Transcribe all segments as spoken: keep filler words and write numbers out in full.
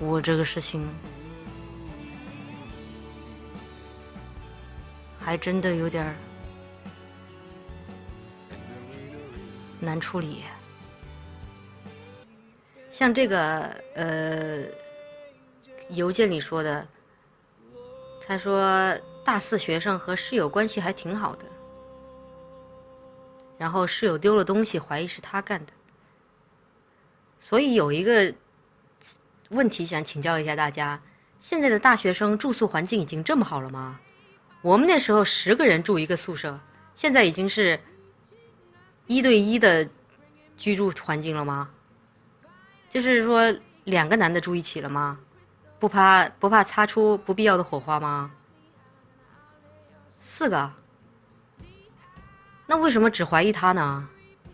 我这个事情还真的有点难处理。像这个呃邮件里说的，他说大四学生和室友关系还挺好的，然后室友丢了东西，怀疑是他干的。所以有一个问题想请教一下大家，现在的大学生住宿环境已经这么好了吗？我们那时候十个人住一个宿舍，现在已经是一对一的居住环境了吗？就是说两个男的住一起了吗？不怕不怕擦出不必要的火花吗？四个，那为什么只怀疑他呢？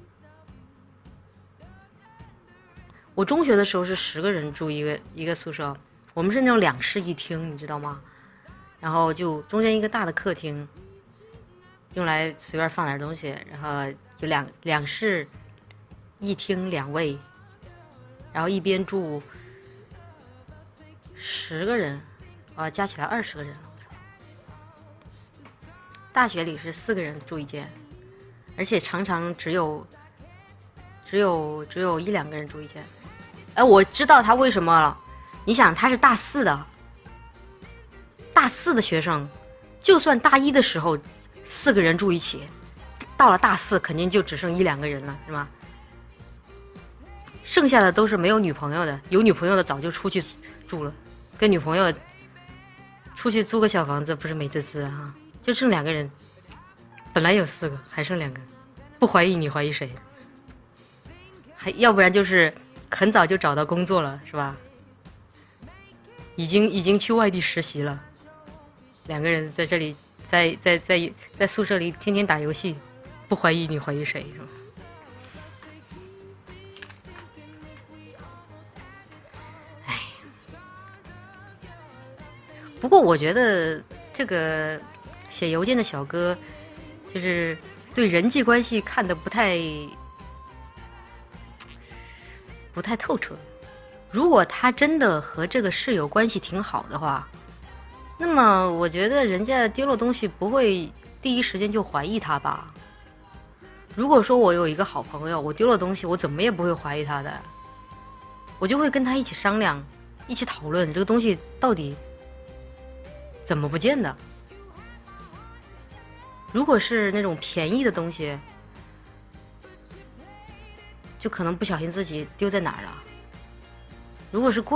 我中学的时候是十个人住一个一个宿舍，我们是那种两室一厅，你知道吗？然后就中间一个大的客厅，用来随便放点东西，然后就两两室一厅两卫，然后一边住十个人，啊，加起来二十个人了。大学里是四个人住一间，而且常常只有只有只有一两个人住一间。哎，我知道他为什么了。你想，他是大四的，大四的学生，就算大一的时候四个人住一起，到了大四肯定就只剩一两个人了，是吗？剩下的都是没有女朋友的，有女朋友的早就出去住了，跟女朋友出去租个小房子，不是美滋滋啊？就剩两个人，本来有四个，还剩两个，不怀疑你怀疑谁？还要不然就是很早就找到工作了，是吧？已经已经去外地实习了，两个人在这里，在在在在宿舍里天天打游戏，不怀疑你怀疑谁，是吧？哎，不过我觉得这个写邮件的小哥，就是对人际关系看得不太不太透彻。如果他真的和这个室友关系挺好的话，那么我觉得人家丢了东西不会第一时间就怀疑他吧。如果说我有一个好朋友，我丢了东西，我怎么也不会怀疑他的，我就会跟他一起商量，一起讨论这个东西到底怎么不见的。如果是那种便宜的东西，就可能不小心自己丢在哪儿了。如果是贵